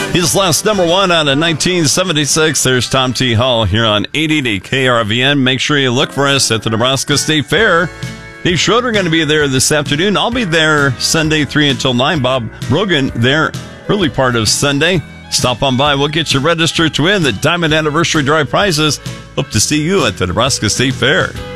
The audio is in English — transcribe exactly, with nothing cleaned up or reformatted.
His last number one out of nineteen seventy-six. There's Tom T. Hall here on eight eighty K R V N. Make sure you look for us at the Nebraska State Fair. Dave Schroeder going to be there this afternoon. I'll be there Sunday three until nine. Bob Brogan there early part of Sunday. Stop on by. We'll get you registered to win the Diamond Anniversary Drive prizes. Hope to see you at the Nebraska State Fair.